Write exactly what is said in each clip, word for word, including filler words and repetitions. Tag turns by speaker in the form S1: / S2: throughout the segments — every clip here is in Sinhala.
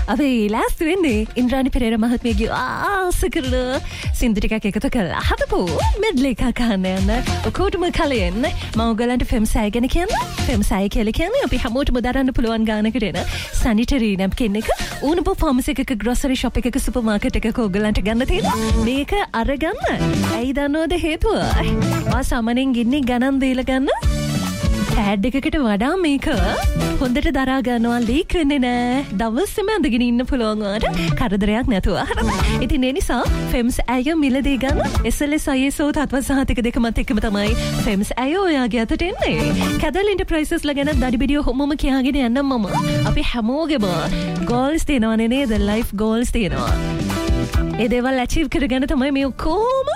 S1: අපි ලෑස්ති වෙන්නේ ඉන්ද්‍රාණි පෙරේරා මහත්මියගේ ආස කරන සින්දු ටිකක් එකතු කරලා හදපු මෙඩ්ලේ එකක් අහන්න යන්න. ඔකෝටම කලින් මම ඔයගලන්ට ෆෙම්සයි ගැන කියන්න. ෆෙම්සයි කියලා කියන්නේ අපි හැමෝටම දරන්න පුළුවන් ගානකට එන sanitary napkin එක. ඕනම ෆාමසි එකක grocery shop එකක සුපර් මාකට් එකක ඔයගලන්ට ගන්න තියෙනවා. මේක අරගන්න. ඇයි දන්නවද හේතුව? මා සාමාන්‍යයෙන් ගින්නේ ගණන් දීලා ගන්න. පැඩ් එකකට වඩා මේක හොඳට දරා ගන්නවා ලීක් වෙන්නේ නැහැ. දවසෙම ඇඳගෙන ඉන්න පුළුවන් වුණාට කරදරයක් නැතුව. හරිද? ඉතින් ඒ නිසා ෆෙම්ස් ඇය මිලදී ගන්න S L S I S O තත්ත්ව සහතික දෙකමත් එක්කම තමයි ෆෙම්ස් ඇය ඔයාගේ අතට එන්නේ. කැදල් එන්ටර්ප්‍රයිසස් ලා ගැන දඩි බිඩිය මොම කියාගෙන යන්නම් මම. අපි හැමෝගෙම ගෝල්ස් තියෙනවනේ නේද? ලයිෆ් ගෝල්ස් තියෙනවා. ඒ දේවල් අචීව් කරගන්න තමයි මේ ඔක්කොම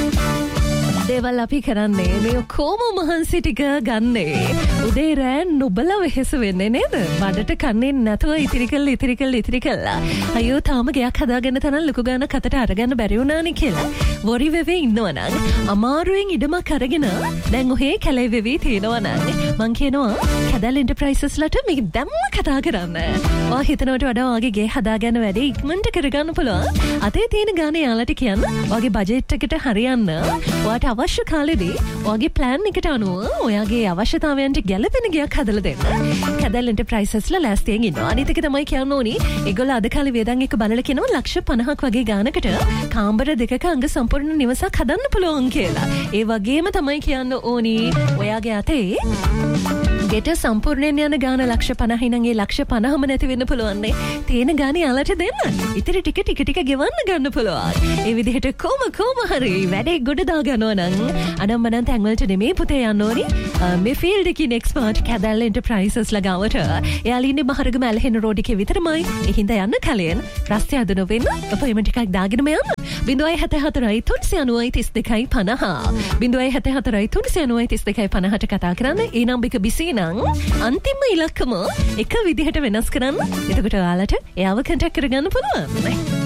S1: දේවල් අපි කරන්නේ. මේ ඔක්කොම මහන්සි ටික ගන්නේ. උදේ රෑ නොබල වෙහෙස වෙන්නේ නේද? බඩට කන්නේ නැතුව ඉතිරි කළ ඉතිරි කළ ඉතිරි කළා. අයියෝ තාම ගයක් හදාගන්න තරම් ලොකු ගානක් අතට අරගන්න බැරි වුණානේ කියලා. වොරි වෙවේ ඉන්නවනම් අමාරුවෙන් ඉඩමක් අරගෙන දැන් ඔහේ කැලේ වෙවි තියෙනවනම් මං කියනවා කැදල් එන්ටර්ප්‍රයිසස් ලට මේක දැම්ම කතා කරන්න. ඔයා හිතනවට වඩා ඔයාගේ ගේ හදාගන්න වැඩේ ඉක්මනට කරගන්න පුළුවන්. අතේ තියෙන ගාන යාලට කියන්න. ඔයාගේ බජට් එකට හරියන්න. ඔයාට අවශ්‍ය කාලෙදී ඔයාගේ ප්ලෑන් එකට අනුව ඔයාගේ අවශ්‍යතාවයන්ට ගැළපෙන ගයක් හදලා දෙන්න. කැදල් එන්ටර්ප්‍රයිසස්ලා ලෑස්තියෙන් ඉන්නවා. අනිත් එක තමයි කියන්න ඕනි. ඒගොල්ලෝ අද කාලේ වේදන් එක බලලා කියනවා ලක්ෂ පනහක් වගේ ගානකට කාමර දෙකක අංග සම්පූර්ණ නිවසක් හදන්න පුළුවන් කියලා. ඒ වගේම තමයි කියන්න ඕනි ඔයාගේ අතේ ගෙට සම්පූර්ණයෙන් යන ගාන ලක්ෂ පනහයි නම් ඒ ලක්ෂ පනහම නැති වෙන්න පුළුවන් නේ. තියෙන ගාන යාලට දෙන්න. ඉතින් ටික ටික ටික ගෙවන්න ගන්න පුළුවන්. ඒ විදිහට කොම කොම හරි වැඩේ ගොඩ දා ගන්නවා නම් අනම්මනම් තැන්වලට නෙමේ පුතේ යන්න ඕනි. මේ ෆීල්ඩ් එකේ එක්ස්පර්ට් කැදල් එන්ටර්ප්‍රයිසස් ලගාවට. එයාලා ඉන්නේ මහරගම ඇලහෙන රෝඩ් එකේ විතරමයි. ඒ හින්දා යන්න කලින් රස්තිය අද නොවෙන්න අපොයින්ට්මන්ට් එකක් දාගෙනම යන්න. බිංදුවයි හත හතරයි තුන්සිය අනූයි තිස් දෙකයි පනහ. බිංදුවයි හත හතරයි තුන්සිය අනූයි තිස් දෙකයි පනහට කතා කරන්න. ඒ නම්බර බිසි නම් අන්තිම ඉලක්කම එක විදිහට වෙනස් කරන්න. එතකොට ඔයාලට එයාව කන්ටැක්ට් කරගන්න පුළුවන්.